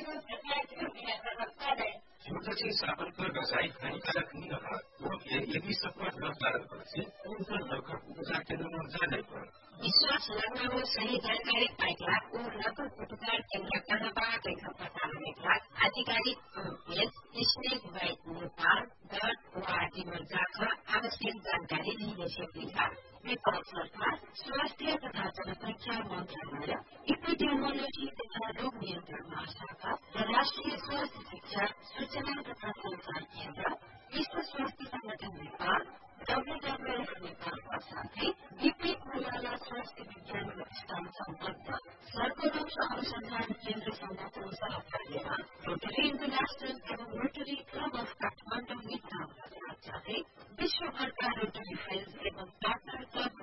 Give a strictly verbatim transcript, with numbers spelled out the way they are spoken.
छोटे से साबुन पर रासायनिक हानिकारक नहीं रहा तो यदि सबका गिरफ्तार करছে उनका लड़का उपचार केंद्र में जाने पर विश्वास लगाउन सही जानकारी पाएका ऊ नकुल उपचार केन्द्र कहाँबाट पत्ता लगाएका आधिकारिक page snake bite Nepal dot ओआरजीमा जाकर आवश्यक जानकारी लिन सक्नुहुन्छ। नेपाल सरकार स्वास्थ्य तथा जनसङ्ख्या मन्त्रालय इपिडेमियोलोजी तथा रोग नियन्त्रण महाशाखा र राष्ट्रिय स्वास्थ्य शिक्षा सूचना तथा संचार केन्द्र विश्व स्वास्थ्य संगठन नेपाल डब्ल्यूडब्ल्यूएफ नेपालका साथै विपीड मुलाला स्वास्थ्य विज्ञान प्रतिष्ठान सम्बद्ध सर्वोदय अनुसन्धान केन्द्रसँगको सहकार्यमा रोटरी इन्टरनेशनल एवं रोटरी क्लब अफ काठमाडौँ मितनाका साथसाथै विश्वभरका रोटरी फ्रेन्ड्स एवं पार्टनर क्लब